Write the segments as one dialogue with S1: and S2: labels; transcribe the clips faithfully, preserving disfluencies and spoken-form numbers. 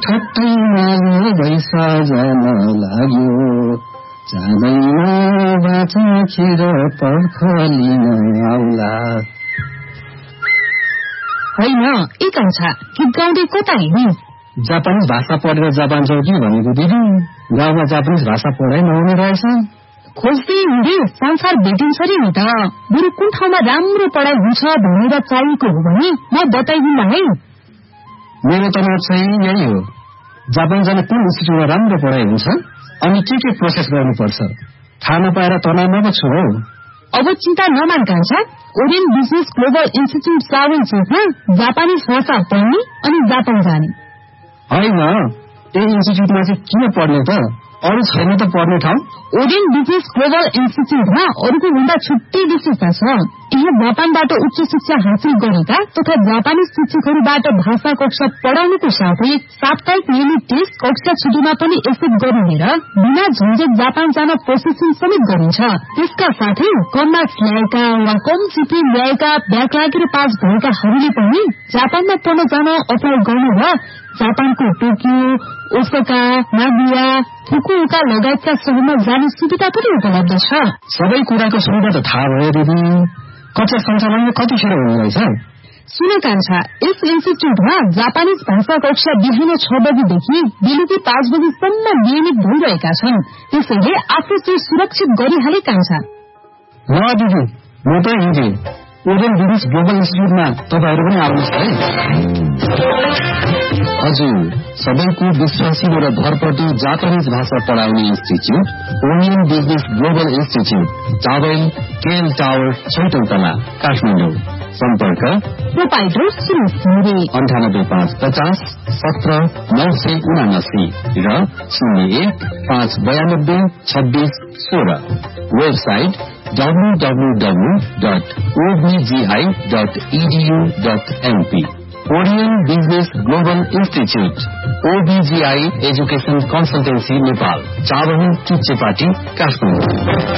S1: छट्टै माघ वैशाखन लाग्यो जाँदैन बाचा खिर पर्खलिन आउला।
S2: होइन ए कान्छा गीत गाउँदै कता हिँड्ने?
S1: जापानिज भाषा पढेर जापान जाऊ कि भनेको दिदी। गाउँमा जापानिज भाषा पढाइ नहुने रहेछ।
S2: खोज्दै हिँडे संसार भेटिन्छ रे नि त। बरु कुन ठाउँमा राम्रो पढाइ हुन्छ भनेर चाहिएको हो भने म बताइदिन्ला है।
S1: मेरो त चाहिँ यही हो, जापान जाने कुन इन्स्टिट्युटमा राम्रो पढाइ हुन्छ अनि के के प्रोसेस गर्नुपर्छ थाहा नपाएर तनावमा पो छु हौ।
S2: अब चिन्ता नमान कान्छा, ओरियन बिजनेस ग्लोबल इन्स्टिट्युट सावेन चोकमा जापानिज भाषा पढ्ने अनि जापान जाने।
S1: होइन, यही इन्स्टिट्युटमा चाहिँ किन पढ्ने त? अरू छैन त पढ्ने ठाउँ?
S2: ओरियन बिजनेस ग्लोबल इन्स्टिट्युटमा अरूको भन्दा छुट्टै विशेषता छ। यहाँ जापानबाट उच्च शिक्षा हासिल गरेका तथा जापानिज शिक्षकहरूबाट भाषा कक्षा पढाउनुको साथै साप्ताहिक नियमित टेस्ट कक्षा छुट्टीमा पनि एक्सेप्ट गरिनेर बिना झन्झट जापान जान प्रोसेसिङ समेत गरिन्छ। त्यसका साथै कम मार्क्स ल्याएका वा कम सिपी ल्याएका ब्याक लागेर पास भएकाहरूले पनि जापानमा पढ्न जान अप्लाई गर्नु र जापानको टोकियो, ओसाका, नागोया, फुकुओका लगायतका शहरमा जाने सुविधा पनि उपलब्ध छ।
S1: सबै कुराको सुविधा त थाहा भयो दिदी। कक्षा सञ्चालन कतिखेर हुने रहेछ?
S2: सुन कान्छा, यस इन्स्टिट्युटमा जापानिज भाषा कक्षा बिहान छ बजीदेखि बेलुकी पाँच बजीसम्म नियमित भइरहेका छन्। त्यसैले आफू चाहिँ सुरक्षित गरिहाले कान्छा।
S1: ल दिदी, म त हिँडे ओरियन बिजनेस ग्लोबल इन्स्टिट्युटमा तपाईँहरू पनि आउनुहोस् है। हजुर, सबैको विश्वासिलो र भरपर्दो जापानिज भाषा पढाउने institute Orion business global institute, towel KL tower, छैटौं तला, काठमाडौँ। सम्पर्क
S2: प्रोपाइटर सुरेश घिमिरे,
S1: अन्ठानब्बे पाँच पचास सत्र नौ सय उनासी र शून्य एक पाँच बयानब्बे छब्बीस सोह्र। Website W W W dot ओबिजीआई dot edu dot MP. Orion business global institute, ओबिजीआई education consultancy Nepal, चाबही Chuchepati, Kathmandu.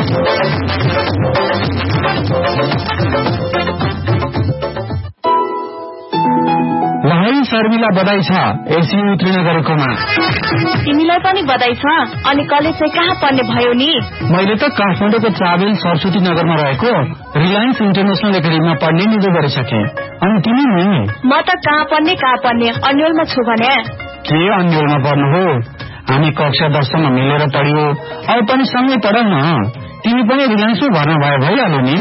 S3: भाइ शर्मिला बधाई छ एसयू उत्तीर्ण गरेकोमा।
S4: तिमीलाई पनि बधाई छ। अनि कलेज चाहिँ कहाँ पढ्ने भयो नि?
S3: मैले त काठमाडौँको चाबेल सरस्वती नगरमा रहेको रिलायन्स इन्टरनेशनल एकाडेमीमा पढ्ने निजो गरिसके। अनि तिमी नि?
S4: म त कहाँ पढ्ने कहाँ पढ्ने अन्यलमा छु भने।
S3: के अन्यलमा पढ्नु हो? हामी कक्षा दससम्म मिलेर पढ्यो, अब पनि सँगै पढौँ न। तिमी पनि रिलायन्समा भर्ना भयो भइहाल्यो नि।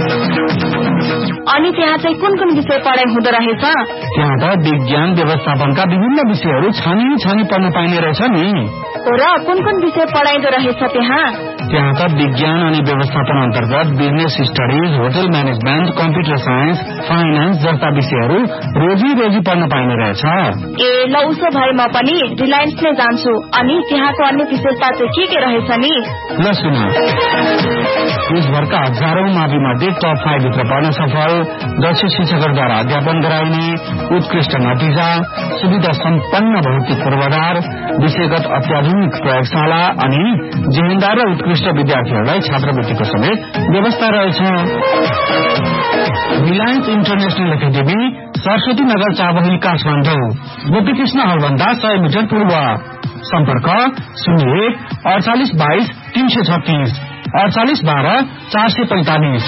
S4: अनि त्यहाँ चाहिँ कुन कुन विषय पढाइ हुँदो रहेछ?
S3: त्यहाँ त विज्ञान व्यवस्थापनका विभिन्न विषयहरू छानी छानी पढ्न पाइने रहेछ नि।
S4: र कुन कुन विषय पढाइदो रहेछ त्यहाँ?
S3: त्यहाँ त विज्ञान अनि व्यवस्थापन अन्तर्गत business studies, hotel management, computer science, finance जस्ता विषयहरू रोजी रोजी पढ्न पाइने रहेछ।
S4: ए ल, उसो भए म पनि रिलायन्स नै जान्छु। अनि त्यहाँको अन्य विशेषता चाहिँ के के रहेछ नि?
S3: ल सुन, देशभरका हजारौं मावि मध्ये टप फाइभ भित्र पढ्न सफल, दक्ष शिक्षकहरूद्वारा अध्यापन गराइने, उत्कृष्ट नतिजा, सुविधा सम्पन्न भौतिक पूर्वाधार, विषयगत अत्याधुनिक प्रयोगशाला अनि जिम्मेदार र उत्कृष्ट विद्यार्थीहरूलाई छात्रवृत्तिको समेत व्यवस्था रहेछ। Reliance international academy, Saraswati Nagar, चाबही, Kathmandu. Gopikrishna हलभन्दा सय मिटर पूर्व। सम्पर्क शून्य एक अडचालिस बाइस तीन सय छत्तीस, अडचालिस बाह्र चार सय पैंतालिस।